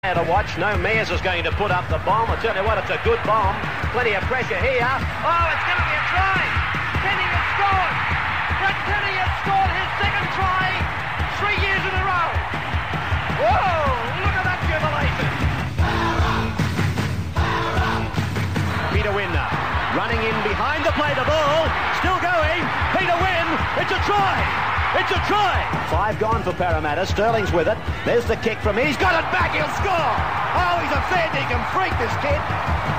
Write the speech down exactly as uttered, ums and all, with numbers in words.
To watch. No, Mears is going to put up the bomb. I'll tell you what, it's a good bomb. Plenty of pressure here. Oh, it's going to be a try. Kenny has scored. Brett Kenny has scored his second try three years in a row. Whoa, look at that jubilation. Peter Wynne running in behind the play, the ball. Still going. Peter Wynne. It's a try. It's a try! Five gone for Parramatta. Sterling's with it. There's the kick from him. He's got it back. He'll score. Oh, he's a fair dinkum freak, this kid.